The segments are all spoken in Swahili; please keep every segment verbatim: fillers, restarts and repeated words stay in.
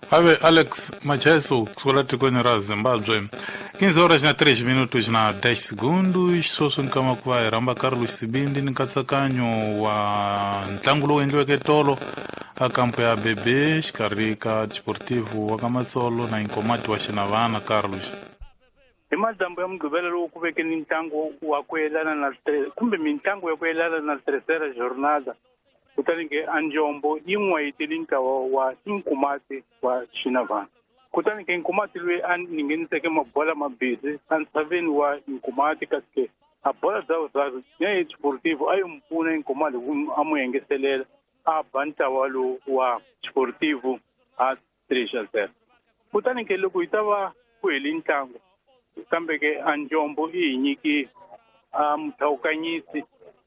Ave Alex Macheso, escola de Conera Zimbabwe. quinze horas na três minutos na dez segundos. Soso nkama kwa Ramba Carlos Sibindi nkatsakanyo wa ntlangu lowu endliweke tolo a kampo ya Bebe xikarhi ka Desportivo wa ka Matsolo na Inkomati wa Xinavana. Carlos, hi madambu ya mugqivela lowu ku veke ni ntlangu wa ku yelana na kumbe mitlangu ya ku yelana na tercera jornada kutani ke Anjombo yi n'wayitile ntlawa wa Inkomati wa Xinavana. Kutani ke Inkomati loyi a ningeniseke mabola mabirhi entshaveni wa Inkomati kasi ke a bola bya vuzaki ya Desportivo a yi n'wi pfuna Inkomati ku a n'wi yengeselela a ba ntlawa lowu wa Desportivo a three zero. Kutani ke loko yi ta va ku heli ntlangu kambe ke Anjombo i hi nyiki a muthawukanyisi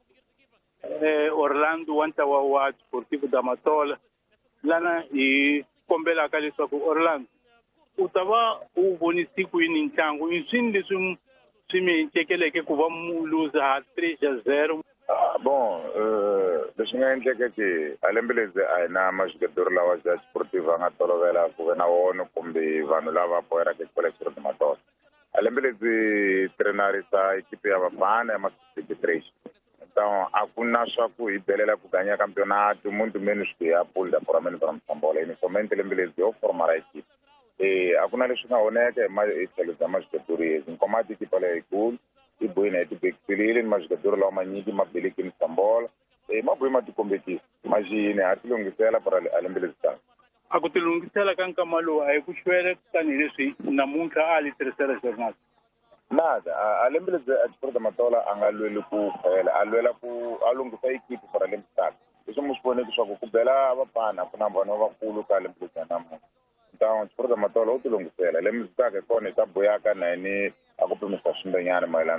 eh Orlando wa ntlawa wa Desportivo da Matola lana hi kombelaka leswaku Orlando u ta va u vonisi kwini ntlangu i swini leswi swi mi cekeleke ku va mu lose ha three zero. Bon, leswi nga endleke ke alembe lezi a hi na maxikadori lawa ya Desportivo a nga tolovela ku ve na wona kumbe vanhu lava boheraka Desportivo da Matola. Alembe lezi trenarisa ekipe ya vafana ya ma-three. Então, a ku na swa ku hi belela ku ganha campeonato muito menos que a pool da foramento para Msambola. Inicialmente lembe lezi yo formar a equipe. E a ku na leswi nga oneka hi tlhelo bya maxikadori Inkomati ekipa leyi yikulu i bohina hi tibekisile ni maxikadori lawa manyingi ma beleki Msambola e ma bohi ma tikombetisa maxini ha tilungisela para alembe lezi taka. A ku tilungisela ka nkama lowu a hi ku xwela tanihileswi namuntlha a li tercera jornada. Nada, alembe lezi a Desportivo da Matola a nga lweli ku phela a lwela ku a lunghisa ekipe para lembe taka. Leswi mi swi voneki swa ku ku bela vafana ku na vanhu vakulu ka lembe lezi namuntlha. Então Desportivo da Matola u tilungisela lembe lezi taka hi kona hi ta boyaka na yini a ku pimisa swimbenyana mayelana